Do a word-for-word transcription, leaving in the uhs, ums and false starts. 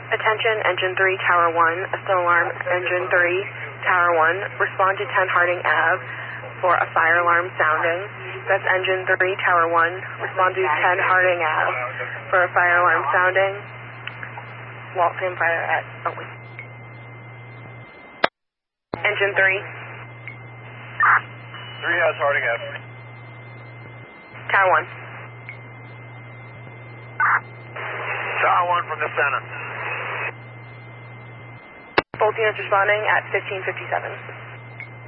Attention, Engine three, Tower one, a still alarm, Engine three, Tower one, respond to ten Harding Avenue for a fire alarm sounding. That's Engine three, Tower one, respond to ten Harding Avenue for a fire alarm sounding. Waltham Fire at, oh wait. Engine three. three has Harding Avenue. Tower one. Tower one from the center. Both units responding at fifteen fifty-seven.